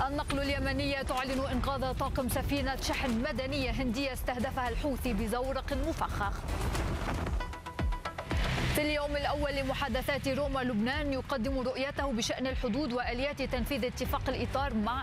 النقل اليمنية تعلن إنقاذ طاقم سفينة شحن مدنية هندية استهدفها الحوثي بزورق مفخخ. في اليوم الأول لمحادثات روما، لبنان يقدم رؤيته بشأن الحدود وآليات تنفيذ اتفاق الإطار مع